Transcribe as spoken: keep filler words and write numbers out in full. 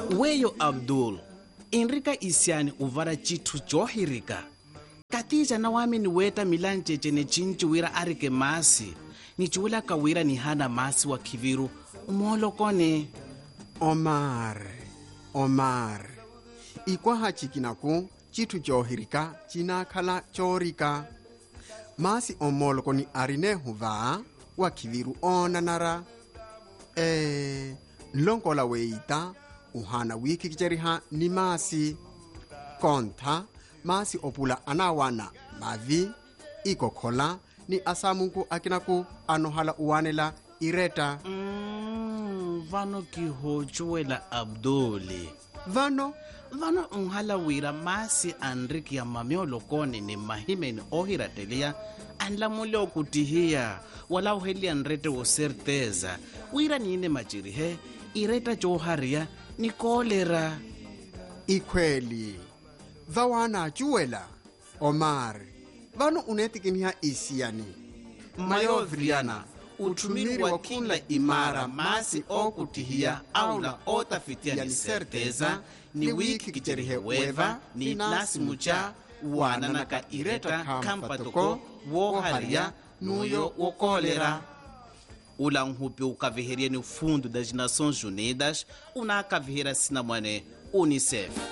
Weyo Abdul, Enrika isiani uvara chitu johirika. Katija na wami ni weta milanje jene chinchu wira arike masi. Ni chula kawira ni hana masi wa kiviru. Umolo kone. Omar, Omar. Ikwa hachikinaku, chitu johirika, china kala chorika. Masi omolo koni arine huva, wa kiviru onanara. Eh, lonkola weita, uhana wiki kicheriha ni masi. Konta, masi opula anawana mavi, iko kola, ni asamunku akinaku anohala uwanela ireta. Mm, vano kihochuela Abduli. Vano? Vano unhala wira masi Enriki ya mamiolo kone ni mahime ni ohira telia. Anla mule okutihia, wala uheli anrete o certeza. Wira niine machirihe, ireta joharia ni kolera. Ikweli. Vawana chuela. Omar. Vano unetikinha isiani. Mayo Vriana, utumiri wa kila imara masi okutihia aula otafitia ni certeza, ni wiki kicherihe weva, ni nasi mucha, wananaka ireta kampatoko, woharia, nuyo wokolera. Ula nhupi ukaviheria ni fundo das Nações Unidas, unakavihera sinamwane UNICEF.